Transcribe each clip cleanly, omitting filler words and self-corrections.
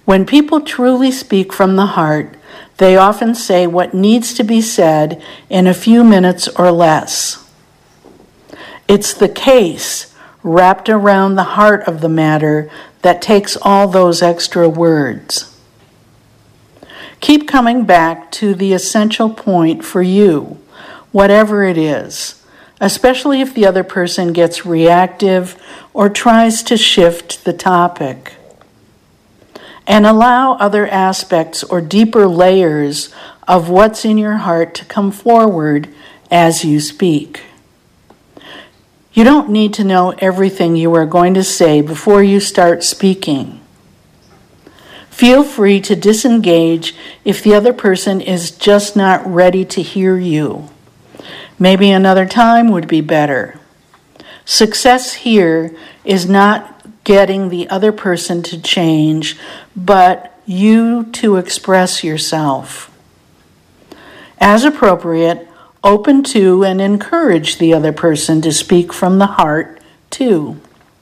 When people truly speak from the heart, they often say what needs to be said in a few minutes or less. It's the case wrapped around the heart of the matter that takes all those extra words. Keep coming back to the essential point for you, whatever it is, especially if the other person gets reactive or tries to shift the topic. And allow other aspects or deeper layers of what's in your heart to come forward as you speak. You don't need to know everything you are going to say before you start speaking. Feel free to disengage if the other person is just not ready to hear you. Maybe another time would be better. Success here is not getting the other person to change, but you to express yourself. As appropriate, open to and encourage the other person to speak from the heart too.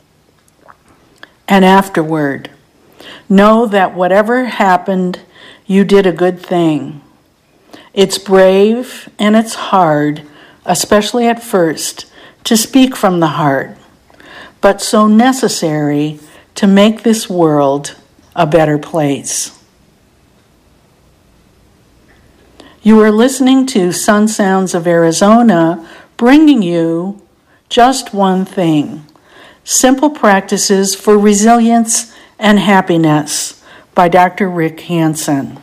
And afterward, know that whatever happened, you did a good thing. It's brave and it's hard, especially at first, to speak from the heart, but so necessary to make this world a better place. You are listening to Sun Sounds of Arizona, bringing you Just One Thing, Simple Practices for Resilience and Happiness by Dr. Rick Hanson.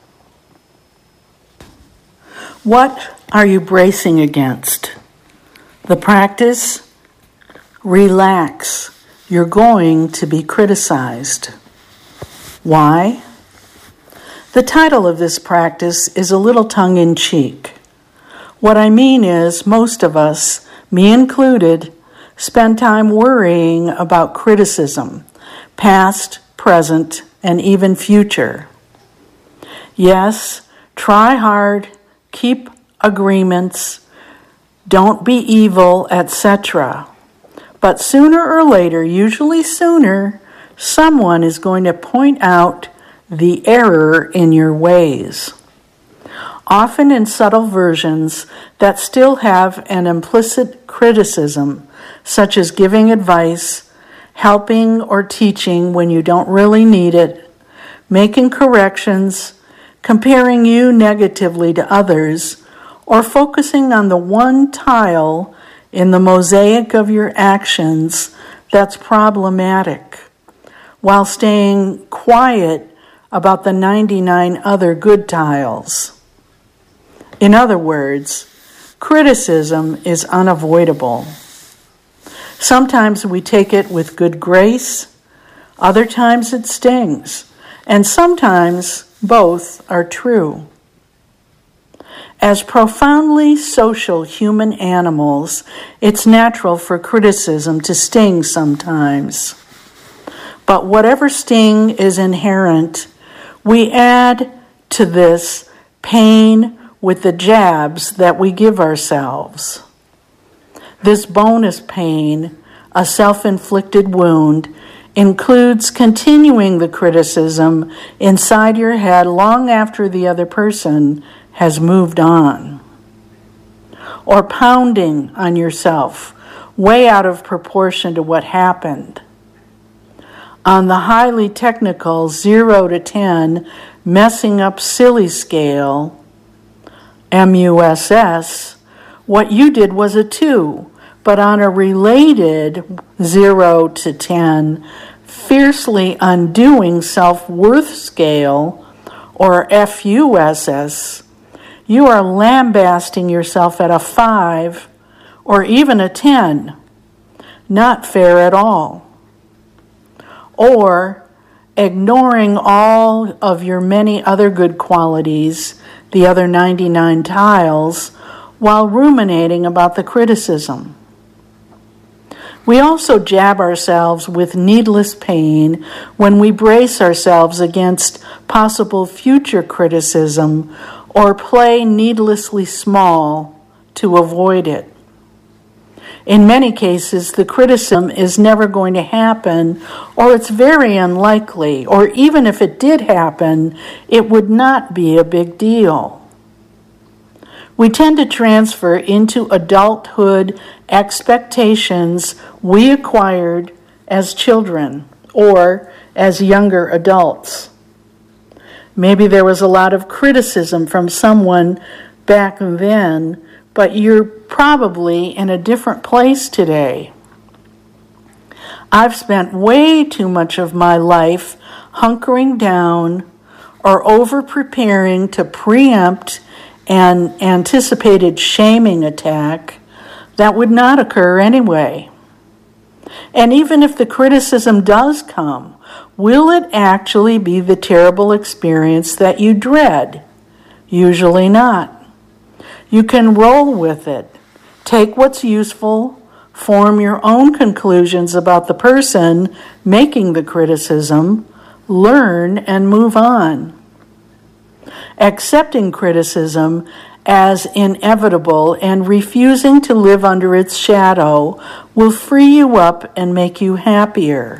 What are you bracing against? The practice? Relax. You're going to be criticized. Why? The title of this practice is a little tongue-in-cheek. What I mean is most of us, me included, spend time worrying about criticism, past, present, and even future. Yes, try hard, keep agreements, don't be evil, etc. But sooner or later, usually sooner, someone is going to point out the error in your ways. Often in subtle versions that still have an implicit criticism, such as giving advice, helping or teaching when you don't really need it, making corrections, comparing you negatively to others, or focusing on the one tile in the mosaic of your actions that's problematic, while staying quiet about the 99 other good tiles. In other words, criticism is unavoidable. Sometimes we take it with good grace, other times it stings, and sometimes both are true. As profoundly social human animals, it's natural for criticism to sting sometimes. But whatever sting is inherent, we add to this pain with the jabs that we give ourselves. This bonus pain, a self-inflicted wound, includes continuing the criticism inside your head long after the other person has moved on. Or pounding on yourself, way out of proportion to what happened. On the highly technical 0 to 10 messing up silly scale, MUSS, what you did was a 2, but on a related 0 to 10 fiercely undoing self-worth scale, or FUSS, you are lambasting yourself at a 5 or even a 10. Not fair at all. Or ignoring all of your many other good qualities, the other 99 tiles, while ruminating about the criticism. We also jab ourselves with needless pain when we brace ourselves against possible future criticism or play needlessly small to avoid it. In many cases, the criticism is never going to happen, or it's very unlikely, or even if it did happen, it would not be a big deal. We tend to transfer into adulthood expectations we acquired as children or as younger adults. Maybe there was a lot of criticism from someone back then, but you're probably in a different place today. I've spent way too much of my life hunkering down or over-preparing to preempt an anticipated shaming attack that would not occur anyway. And even if the criticism does come, will it actually be the terrible experience that you dread? Usually not. You can roll with it, take what's useful, form your own conclusions about the person making the criticism, learn, and move on. Accepting criticism as inevitable and refusing to live under its shadow will free you up and make you happier.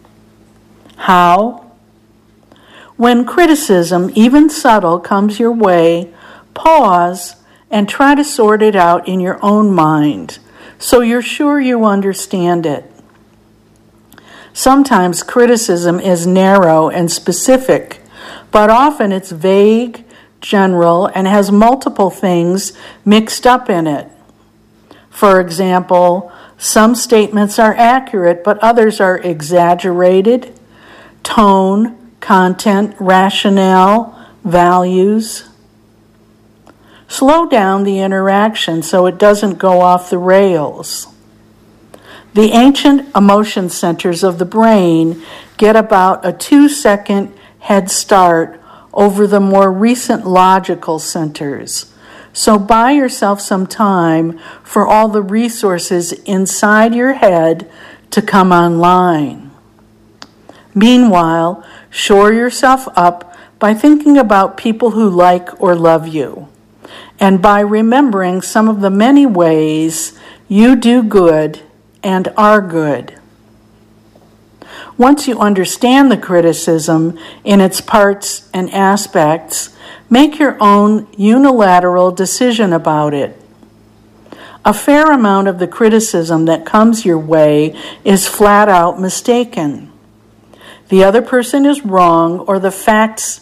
How? When criticism, even subtle, comes your way, pause and try to sort it out in your own mind so you're sure you understand it. Sometimes criticism is narrow and specific, but often it's vague, general, and has multiple things mixed up in it. For example, some statements are accurate, but others are exaggerated. Tone, content, rationale, values. Slow down the interaction so it doesn't go off the rails. The ancient emotion centers of the brain get about a 2-second head start over the more recent logical centers. So buy yourself some time for all the resources inside your head to come online. Meanwhile, shore yourself up by thinking about people who like or love you, and by remembering some of the many ways you do good and are good. Once you understand the criticism in its parts and aspects, make your own unilateral decision about it. A fair amount of the criticism that comes your way is flat out mistaken. The other person is wrong or the facts,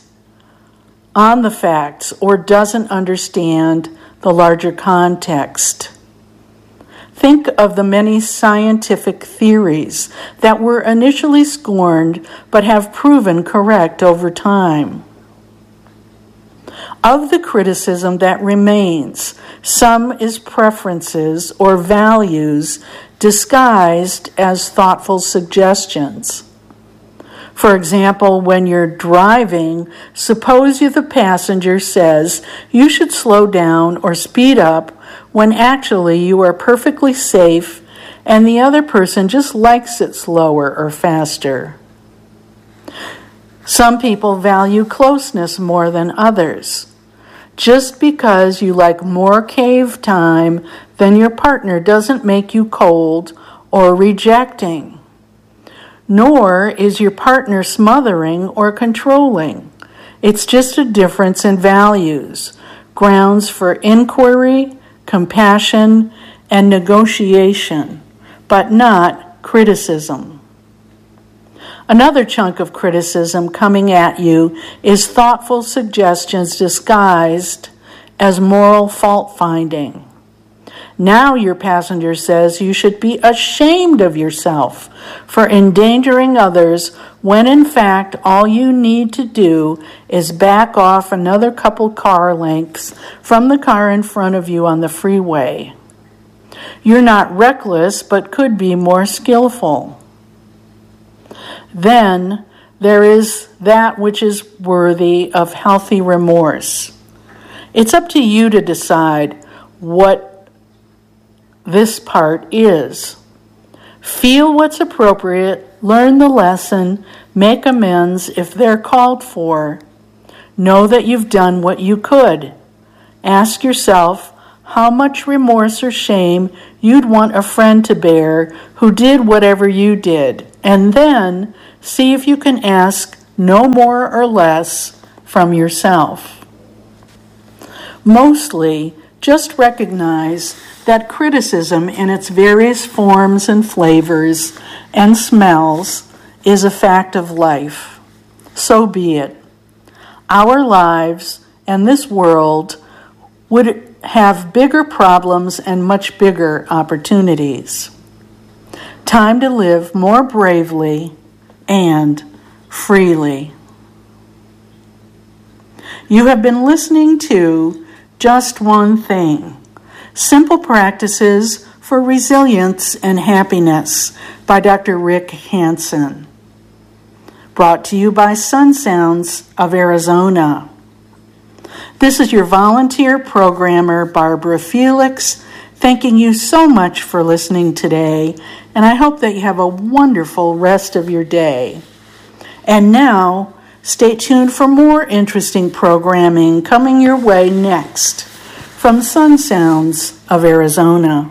or doesn't understand the larger context. Think of the many scientific theories that were initially scorned but have proven correct over time. Of the criticism that remains, some is preferences or values disguised as thoughtful suggestions. For example, when you're driving, suppose the passenger says you should slow down or speed up when actually you are perfectly safe and the other person just likes it slower or faster. Some people value closeness more than others. Just because you like more cave time than your partner doesn't make you cold or rejecting. Nor is your partner smothering or controlling. It's just a difference in values, grounds for inquiry, compassion, and negotiation, but not criticism. Another chunk of criticism coming at you is thoughtful suggestions disguised as moral fault-finding. Now your passenger says you should be ashamed of yourself for endangering others when in fact all you need to do is back off another couple car lengths from the car in front of you on the freeway. You're not reckless, but could be more skillful. Then there is that which is worthy of healthy remorse. It's up to you to decide what this part is. Feel what's appropriate, learn the lesson, make amends if they're called for. Know that you've done what you could. Ask yourself, how much remorse or shame you'd want a friend to bear who did whatever you did, and then see if you can ask no more or less from yourself. Mostly, just recognize that criticism in its various forms and flavors and smells is a fact of life. So be it. Our lives and this world would have bigger problems and much bigger opportunities. Time to live more bravely and freely. You have been listening to Just One Thing, Simple Practices for Resilience and Happiness by Dr. Rick Hanson. Brought to you by Sun Sounds of Arizona. This is your volunteer programmer, Barbara Felix, thanking you so much for listening today, and I hope that you have a wonderful rest of your day. And now, stay tuned for more interesting programming coming your way next from Sun Sounds of Arizona.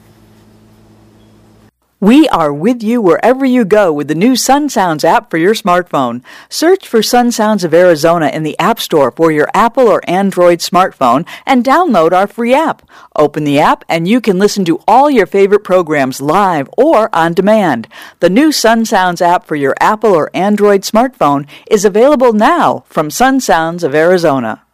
We are with you wherever you go with the new Sun Sounds app for your smartphone. Search for Sun Sounds of Arizona in the App Store for your Apple or Android smartphone and download our free app. Open the app and you can listen to all your favorite programs live or on demand. The new Sun Sounds app for your Apple or Android smartphone is available now from Sun Sounds of Arizona.